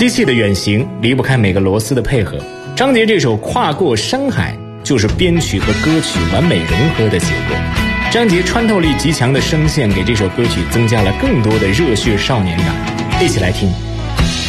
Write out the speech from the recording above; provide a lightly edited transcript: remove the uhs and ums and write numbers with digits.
机器的远行离不开每个螺丝的配合。张杰这首《跨过山海》就是编曲和歌曲完美融合的结果。张杰穿透力极强的声线给这首歌曲增加了更多的热血少年感。一起来听。